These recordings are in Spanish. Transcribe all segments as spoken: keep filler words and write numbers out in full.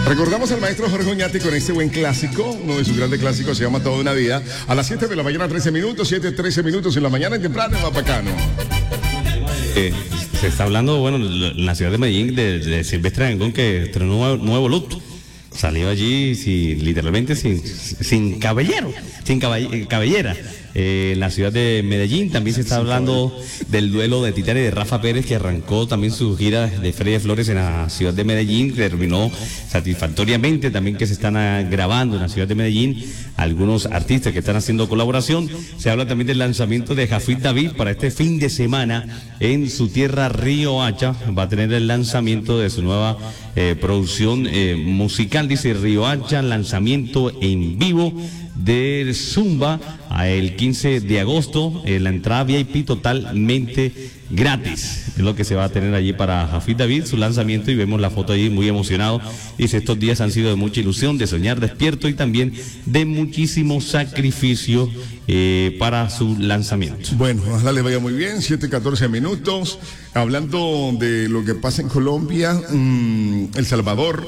Recordamos al maestro Jorge Oñate con este buen clásico, uno de sus grandes clásicos, se llama Toda una vida. A las siete de la mañana, trece minutos, siete, trece minutos en la mañana, en temprano, en Mapacano. Eh, se está hablando, bueno, en la ciudad de Medellín, de, de Silvestre Dangond, que estrenó un nuevo, nuevo look. Salió allí sin, literalmente sin, sin cabellero, sin caball cabellera. Eh, en la ciudad de Medellín también se está hablando del duelo de Titanes de Rafa Pérez, que arrancó también su gira de Feria de Flores en la ciudad de Medellín, terminó satisfactoriamente. También que se están uh, grabando en la ciudad de Medellín algunos artistas que están haciendo colaboración. Se habla también del lanzamiento de Jafid David para este fin de semana en su tierra Riohacha. Va a tener el lanzamiento de su nueva eh, producción eh, musical, dice Riohacha, lanzamiento en vivo de Zumba el quince de agosto, eh, la entrada V I P totalmente gratis, es lo que se va a tener allí para Jafid David, su lanzamiento, y vemos la foto allí muy emocionado. Dice: estos días han sido de mucha ilusión, de soñar despierto y también de muchísimo sacrificio eh, para su lanzamiento. Bueno, ojalá le vaya muy bien, siete, catorce minutos, hablando de lo que pasa en Colombia, mmm, El Salvador.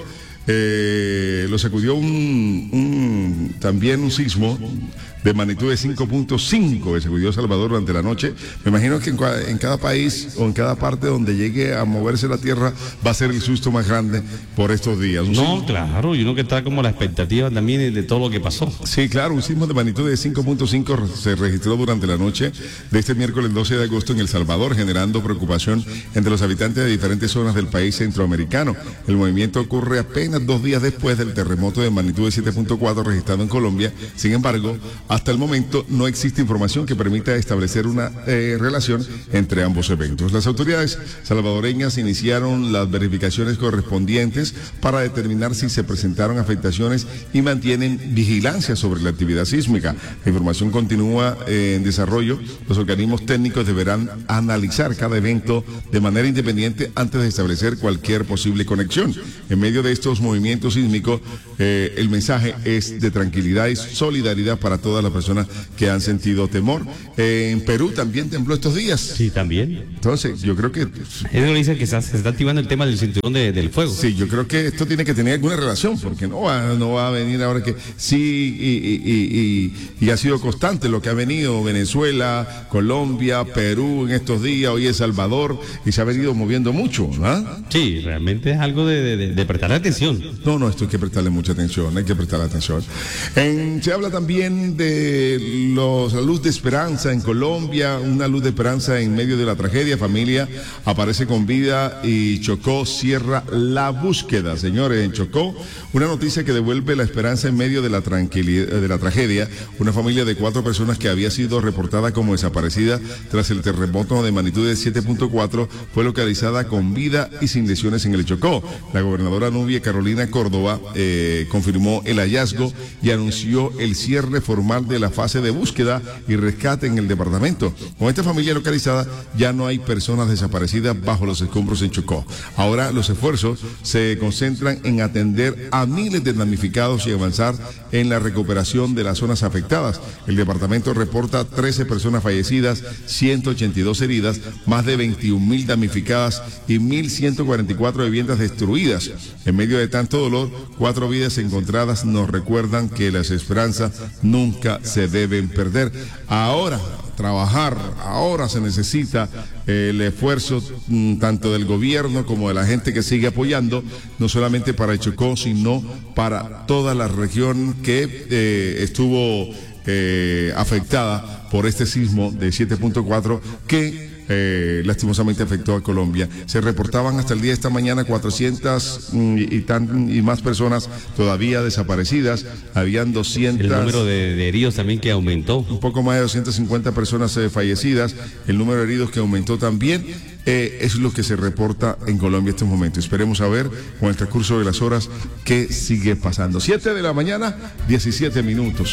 Eh, lo sacudió un, un también un sismo de magnitud de cinco punto cinco que sacudió Salvador durante la noche. Me imagino que en, en cada país o en cada parte donde llegue a moverse la tierra va a ser el susto más grande por estos días. No, sismo, claro, y uno que está como la expectativa también de todo lo que pasó. Sí, claro, un sismo de magnitud de cinco punto cinco se registró durante la noche de este miércoles doce de agosto en El Salvador, generando preocupación entre los habitantes de diferentes zonas del país centroamericano. El movimiento ocurre apenas dos días después del terremoto de magnitud de siete punto cuatro registrado en Colombia. Sin embargo, hasta el momento no existe información que permita establecer una eh, relación entre ambos eventos. Las autoridades salvadoreñas iniciaron las verificaciones correspondientes para determinar si se presentaron afectaciones y mantienen vigilancia sobre la actividad sísmica. La información continúa eh, en desarrollo. Los organismos técnicos deberán analizar cada evento de manera independiente antes de establecer cualquier posible conexión. En medio de estos movimientos sísmicos, eh, el mensaje es de tranquilidad y solidaridad para todas las personas que han sentido temor. Eh, en Perú también tembló estos días. Sí, también. Entonces, yo creo que... Eso dice que se está activando el tema del cinturón de, del fuego. Sí, yo creo que esto tiene que tener alguna relación, porque no va, no va a venir ahora que sí, y, y, y, y, y ha sido constante lo que ha venido Venezuela, Colombia, Perú en estos días, hoy El Salvador, y se ha venido moviendo mucho, ¿no? Sí, realmente es algo de, de, de prestarle atención. No, no, esto hay que prestarle mucha atención, hay que prestarle atención. En, se habla también de los, la luz de esperanza en Colombia, una luz de esperanza en medio de la tragedia. Familia aparece con vida y Chocó cierra la búsqueda. Señores, en Chocó, una noticia que devuelve la esperanza en medio de la tranquilidad, de la tragedia. Una familia de cuatro personas que había sido reportada como desaparecida tras el terremoto de magnitud de siete punto cuatro fue localizada con vida y sin lesiones en el Chocó. La gobernadora Nubia Carolina Córdoba eh, confirmó el hallazgo y anunció el cierre formal de la fase de búsqueda y rescate en el departamento. Con esta familia localizada ya no hay personas desaparecidas bajo los escombros en Chocó. Ahora los esfuerzos se concentran en atender a miles de damnificados y avanzar en la recuperación de las zonas afectadas. El departamento reporta trece personas fallecidas, ciento ochenta y dos heridas, más de veintiún mil damnificadas y mil ciento cuarenta y cuatro viviendas destruidas. En medio de tanto dolor, cuatro vidas encontradas nos recuerdan que las esperanzas nunca se deben perder. Ahora, trabajar, ahora se necesita eh, el esfuerzo m, tanto del gobierno como de la gente que sigue apoyando, no solamente para el Chocó, sino para toda la región que eh, estuvo eh, afectada por este sismo de siete punto cuatro que Eh, lastimosamente afectó a Colombia. Se reportaban hasta el día de esta mañana cuatrocientas mm, y, y, tan, y más personas todavía desaparecidas. Habían doscientas. El número de, de heridos también que aumentó. Un poco más de doscientas cincuenta personas eh, fallecidas. El número de heridos que aumentó también. Eh, es lo que se reporta en Colombia en estos momentos. Esperemos a ver con el transcurso de las horas qué sigue pasando. siete de la mañana, diecisiete minutos.